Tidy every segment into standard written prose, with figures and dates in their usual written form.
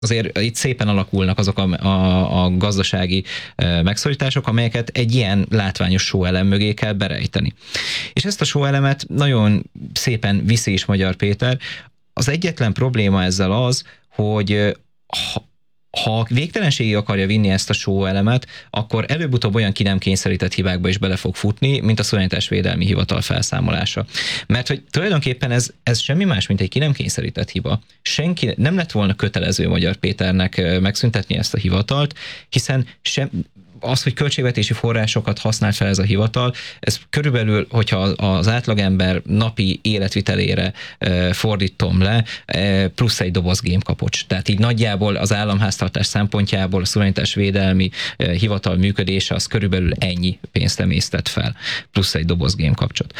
azért itt szépen alakulnak azok a gazdasági megszorítások, amelyeket egy ilyen látványos sóelem mögé kell berejteni. És ezt a sóelemet nagyon szépen viszi is Magyar Péter. Az egyetlen probléma ezzel az, hogy ha végtelenségig akarja vinni ezt a sóelemet, akkor előbb-utóbb olyan ki nem kényszerített hibákba is bele fog futni, mint a Szuverenitásvédelmi Hivatal felszámolása. Mert hogy tulajdonképpen ez semmi más, mint egy ki nem kényszerített hiba. Senki nem lett volna kötelező Magyar Péternek megszüntetni ezt a hivatalt, hiszen az, hogy költségvetési forrásokat használ fel ez a hivatal, ez körülbelül, hogyha az átlagember napi életvitelére fordítom le, plusz egy doboz gémkapocs. Tehát így nagyjából az államháztartás szempontjából a Szuverenitásvédelmi Hivatal működése az körülbelül ennyi pénzt emésztett fel, plusz egy doboz gémkapcsot.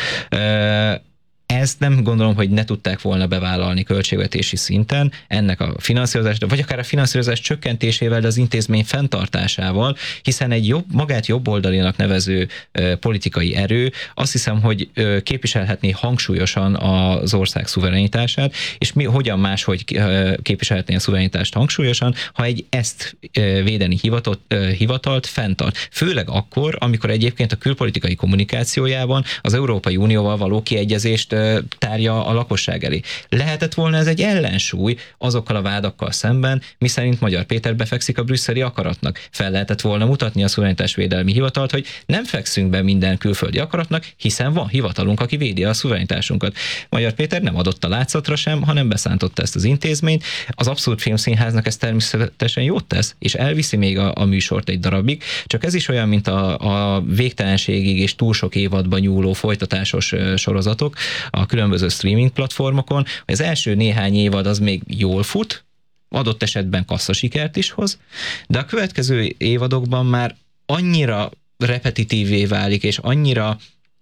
Ezt nem gondolom, hogy ne tudták volna bevállalni költségvetési szinten, ennek a finanszírozásra, vagy akár a finanszírozás csökkentésével, de az intézmény fenntartásával, hiszen egy magát jobboldalinak nevező politikai erő azt hiszem, hogy képviselhetné hangsúlyosan az ország szuverenitását, és hogyan máshogy képviselhetné a szuverenitást hangsúlyosan, ha egy ezt védeni hivatalt fenntart. Főleg akkor, amikor egyébként a külpolitikai kommunikációjában az Európai Unióval való kiegyezést tárja a lakosság elé. Lehetett volna ez egy ellensúly azokkal a vádakkal szemben, miszerint Magyar Péter befekszik a brüsszeli akaratnak. Fel lehetett volna mutatni a Szuverenitásvédelmi Hivatalt, hogy nem fekszünk be minden külföldi akaratnak, hiszen van hivatalunk, aki védi a szuverenitásunkat. Magyar Péter nem adott a látszatra sem, hanem beszántotta ezt az intézményt. Az Abszurd Filmszínháznak ez természetesen jót tesz, és elviszi még a műsort egy darabig, csak ez is olyan, mint a végtelenségig és túl sok évadban nyúló folytatásos sorozatok a különböző streaming platformokon, hogy az első néhány évad az még jól fut, adott esetben kasszasikert is hoz, de a következő évadokban már annyira repetitívé válik, és annyira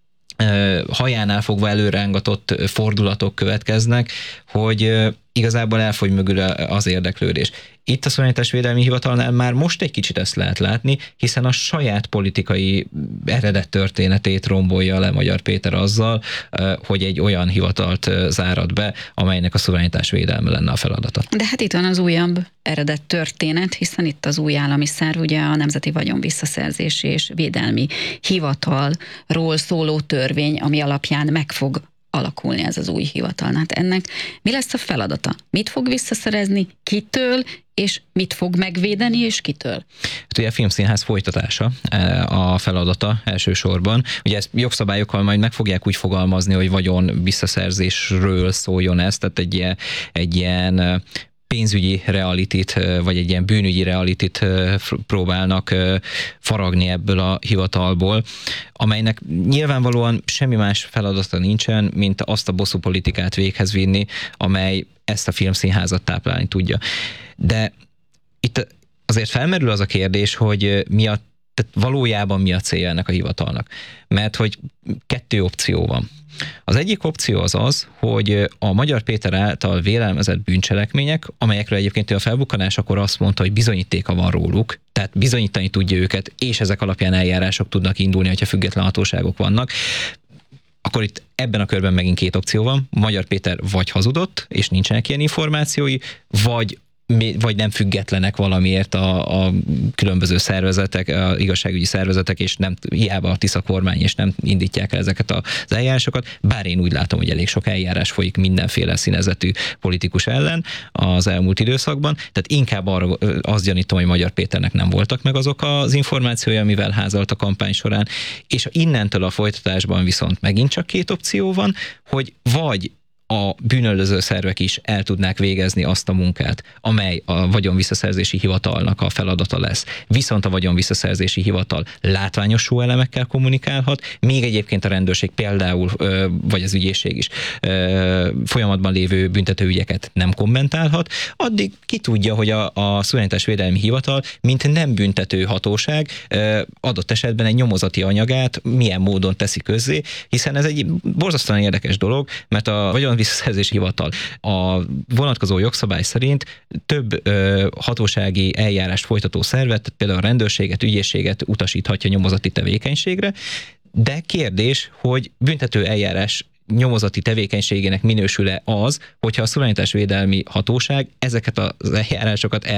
hajánál fogva előrángatott fordulatok következnek, hogy igazából elfogy mögül az érdeklődés. Itt a Szuverenitásvédelmi Hivatalnál már most egy kicsit ezt lehet látni, hiszen a saját politikai eredet történetét rombolja le Magyar Péter azzal, hogy egy olyan hivatalt zárad be, amelynek a szuverenitásvédelme lenne a feladata. De hát itt van az újabb eredet történet, hiszen itt az új állami szerv, ugye a Nemzeti Vagyon Visszaszerzési és Védelmi Hivatalról szóló törvény, ami alapján meg fog alakulni ez az új hivatal. Hát ennek mi lesz a feladata? Mit fog visszaszerezni, kitől, és mit fog megvédeni, és kitől? Hát ugye a Filmszínház folytatása a feladata elsősorban. Ugye ezt jogszabályokkal majd meg fogják úgy fogalmazni, hogy vagyon visszaszerzésről szóljon ez, tehát egy ilyen pénzügyi realitit, vagy egy ilyen bűnügyi realitit próbálnak faragni ebből a hivatalból, amelynek nyilvánvalóan semmi más feladata nincsen, mint azt a bosszúpolitikát véghez vinni, amely ezt a filmszínházat táplálni tudja. De itt azért felmerül az a kérdés, hogy tehát valójában mi a célja ennek a hivatalnak. Mert hogy 2 opció van. Az egyik opció az, hogy a Magyar Péter által vélelmezett bűncselekmények, amelyekről egyébként a felbukkanásakor azt mondta, hogy bizonyítéka van róluk, tehát bizonyítani tudja őket, és ezek alapján eljárások tudnak indulni, hogyha független hatóságok vannak, akkor itt ebben a körben megint 2 opció van. Magyar Péter vagy hazudott, és nincsenek ilyen információi, vagy nem függetlenek valamiért a különböző szervezetek, a igazságügyi szervezetek, és nem hiába a Tisza kormány, és nem indítják el ezeket az eljárásokat, bár én úgy látom, hogy elég sok eljárás folyik mindenféle színezetű politikus ellen az elmúlt időszakban, tehát inkább arra azt gyanítom, hogy Magyar Péternek nem voltak meg azok az információi, amivel házalt a kampány során, és innentől a folytatásban viszont megint csak 2 opció van, hogy vagy a bűnöldöző szervek is el tudnák végezni azt a munkát, amely a vagyonvisszaszerzési hivatalnak a feladata lesz. Viszont a vagyonvisszaszerzési hivatal látványos sóelemekkel kommunikálhat, még egyébként a rendőrség például, vagy az ügyészség is folyamatban lévő büntetőügyeket nem kommentálhat, addig ki tudja, hogy a Szuverenitásvédelmi Hivatal, mint nem büntető hatóság, adott esetben egy nyomozati anyagát milyen módon teszi közzé, hiszen ez egy borzasztóan érdekes dolog, mert a Visszaszerzési Hivatal a vonatkozó jogszabály szerint több hatósági eljárást folytató szervet, például a rendőrséget, ügyészséget utasíthatja nyomozati tevékenységre, de kérdés, hogy büntető eljárás nyomozati tevékenységének minősül-e az, hogyha a szuverenitásvédelmi hatóság ezeket az eljárásokat